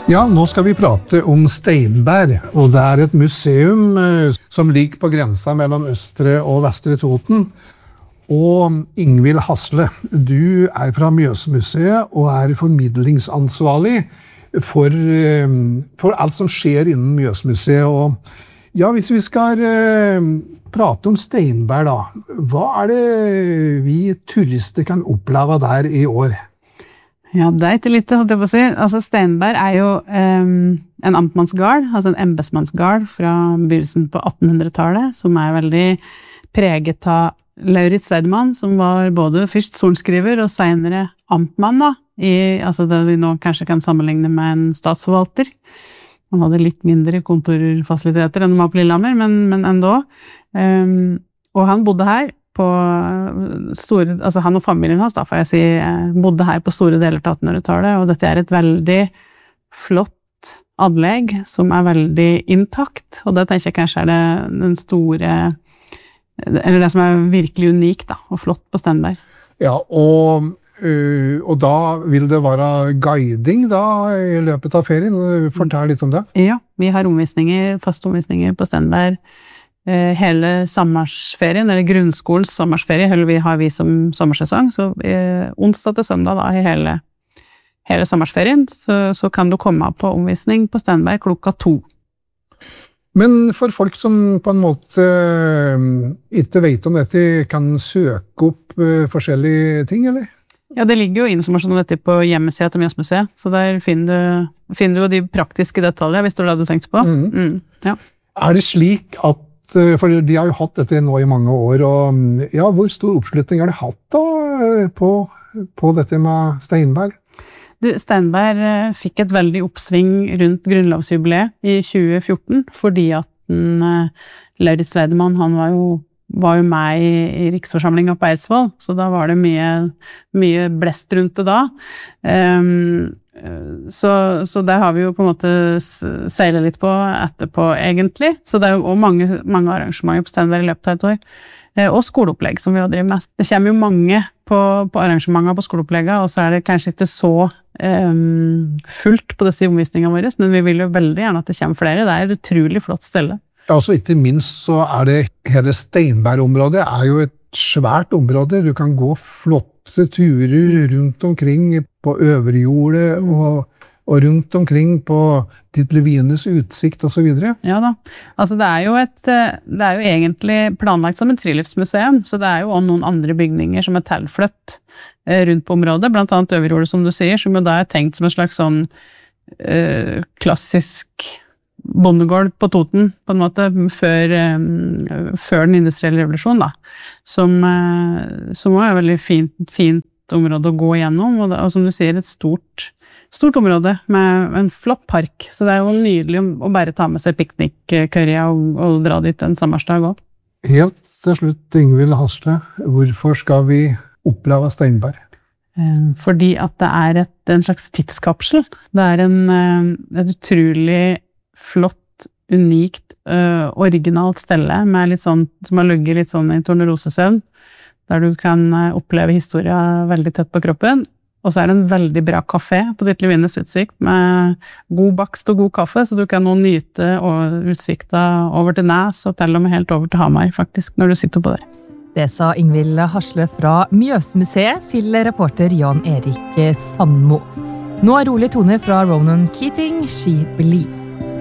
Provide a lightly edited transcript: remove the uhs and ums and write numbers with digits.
Ja, nå skal vi prate om Steinberg, og det et museum som ligger på grensa mellom Østre og Vestre Toten. Og Ingvild Hasle, du fra Mjøsmuseet og formidlingsansvarlig for alt som skjer innen Mjøsmuseet. Og ja, hvis vi skal prate om Steinberg da, hva det vi turister kan oppleve der i år? Ja, det ikke lite, holdt jeg på å si. Altså, Steinberg jo en amtmannsgard, altså en embetsmannsgard fra begynnelsen på 1800-tallet, som veldig preget av Lauritz Weidemann, som var både først sorenskriver og senere amtmann, da, altså det vi nå kanskje kan sammenligne med en statsforvalter. Han hadde litt mindre kontorfasiliteter enn de på Lillehammer, men enda. Og han bodde her på store, altså han og familien hans, da får jeg si, bodde her på store deler av 1800-tallet, og dette et veldig flott anlegg som veldig intakt, og det tenker jeg kanskje det den store, eller det som virkelig unikt da, og flott på Steinberg. Ja, og da vil det være guiding da i løpet av ferien. Fortell litt om det. Ja, vi har faste omvisninger på Steinberg hele sommersferien, eller grunnskolens sommersferie, har vi som sommersesong, så onsdag til søndag da, i hele sommersferien, så kan du komme på omvisning på Steinberg klokka 2. Men for folk som på en måte ikke vet om dette, kan søke opp forskjellige ting, eller? Ja, det ligger jo informasjon om dette på hjemmesiden til Mjøsmuseet, så der finner du jo de praktiske detaljer, hvis det det du tenkte på. Ja. Det slik at, for de har jo hatt dette nå i mange år, og ja, hvor stor oppslutning har de hatt da på dette med Steinberg? Steinberg fikk et veldig oppsving rundt grunnlovsjubileet i 2014, fordi at Lauritz Weidemann, han var jo med i riksforsamlingen på Eidsvoll, så da var det mye blest rundt det da. Så der har vi jo på en måte seilet litt på etterpå egentlig, så det jo også mange arrangementer på Steinberg i løpet av et år. Og skoleopplegg som vi har drevet med. Det kommer jo mange på arrangementer på skoleopplegget, og så det kanskje ikke så fullt på disse omvisningene våre, men vi vil jo veldig gjerne at det kommer flere. Det et utrolig flott stelle. Ja, så ikke minst så det hele Steinberg-området jo et svært område. Du kan gå flotte turer rundt omkring på Øverjordet og rundt omkring på Titlevines utsikt og så videre. Ja da, altså det jo egentlig planlagt som et friluftsmuseum, så det jo også noen andre bygninger som tilflytt rundt på området, blant annet Øverjordet som du sier, som jo da tenkt som en slags sånn klassisk bondegård på Toten, på en måte, før den industrielle revolusjonen da, som var et veldig fint område å gå igjennom, og som du sier, et stort område med en flott park, så det jo nydelig å bare ta med seg piknikkørja og dra dit en sommersdag også. Helt til slutt, Ingvild Hasle, hvorfor skal vi oppleve Steinberg? Fordi at det en slags tidskapsel. Det et utrolig flott, unikt, originalt stelle med litt sånn, som har ligget litt sånn i tornerosesøvn, der du kan oppleve historien veldig tett på kroppen. Og så det en veldig bra kafé på Titlevines utsikt med god bakst og god kaffe, så du kan nå nyte utsikta over til Nes og til og med helt over til Hamar, faktisk, når du sitter på der. Det sa Ingvild Hasle fra Mjøsmuseet til reporter Jan Erik Sandmo. Nå rolig tone fra Ronan Keating, She Believes.